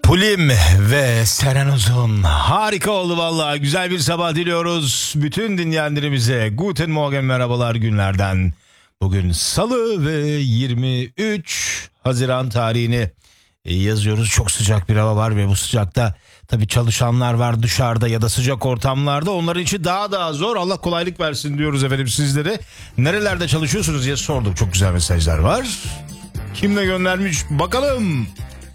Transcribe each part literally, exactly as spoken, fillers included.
Pulim ve Seren Uzun. Harika oldu vallahi. Güzel bir sabah diliyoruz bütün dinleyenlerimize. Guten Morgen, merhabalar günlerden. Bugün Salı ve yirmi üç Haziran tarihini yazıyoruz. Çok sıcak bir hava var ve bu sıcakta tabii çalışanlar var dışarıda ya da sıcak ortamlarda. Onların için daha daha zor. Allah kolaylık versin diyoruz efendim sizlere. Nerelerde çalışıyorsunuz diye sorduk. Çok güzel mesajlar var. Kimle göndermiş bakalım.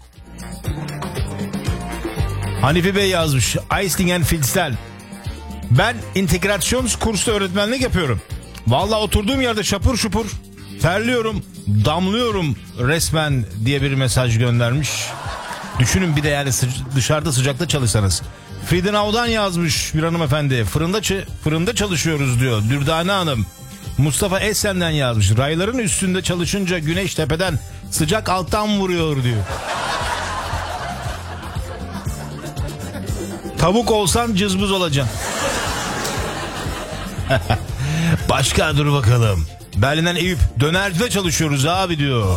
Hanifi Bey yazmış. Eislingen-Filz'den. Ben integrasyon kursu öğretmenlik yapıyorum. Vallahi oturduğum yerde şapur şupur terliyorum, damlıyorum resmen diye bir mesaj göndermiş. Düşünün bir de yani sı- dışarıda sıcakta çalışsanız. Friedenau'dan yazmış bir hanımefendi. Fırında ç- fırında çalışıyoruz diyor Dürdane Hanım. Mustafa Esen'den yazmış. Rayların üstünde çalışınca güneş tepeden, sıcak alttan vuruyor diyor. Tavuk olsan cızbız olacaksın. Başka dur bakalım. Berlin'den Eyüp. Dönercide çalışıyoruz abi diyor.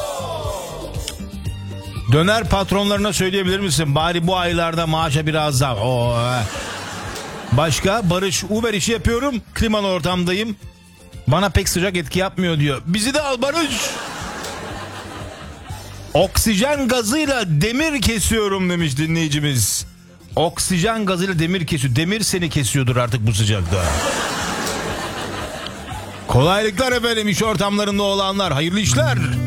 Döner patronlarına söyleyebilir misin? Bari bu aylarda maaşa biraz zam. Oo. Başka Barış. Uber işi yapıyorum. Klimalı ortamdayım. Bana pek sıcak etki yapmıyor diyor. Bizi de al Barış. Oksijen gazıyla demir kesiyorum demiş dinleyicimiz. Oksijen gazıyla demir kesiyor. Demir seni kesiyordur artık bu sıcakta. Kolaylıklar efendim iş ortamlarında olanlar. Hayırlı işler.